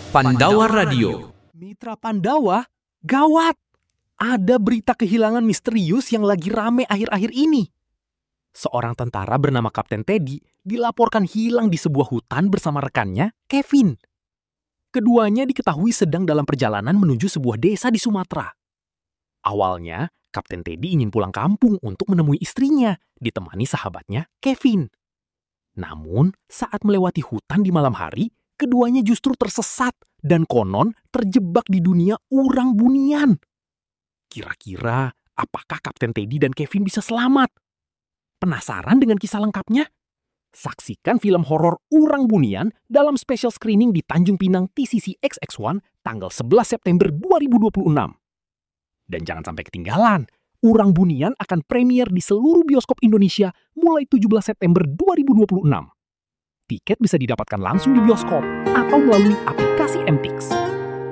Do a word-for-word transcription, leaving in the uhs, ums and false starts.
Pandawa Radio. Mitra Pandawa, gawat! Ada berita kehilangan misterius yang lagi rame akhir-akhir ini. Seorang tentara bernama Kapten Teddy dilaporkan hilang di sebuah hutan bersama rekannya, Kevin. Keduanya diketahui sedang dalam perjalanan menuju sebuah desa di Sumatera. Awalnya, Kapten Teddy ingin pulang kampung untuk menemui istrinya, ditemani sahabatnya, Kevin. Namun, saat melewati hutan di malam hari, keduanya justru tersesat dan konon terjebak di dunia urang-bunian. Kira-kira, apakah Kapten Teddy dan Kevin bisa selamat? Penasaran dengan kisah lengkapnya? Saksikan film horor Urang-Bunian dalam special screening di Tanjung Pinang T C C X X satu tanggal sebelas September dua ribu dua puluh enam. Dan jangan sampai ketinggalan, Urang-Bunian akan premier di seluruh bioskop Indonesia mulai tujuh belas September dua ribu dua puluh enam. Tiket bisa didapatkan langsung di bioskop atau melalui aplikasi M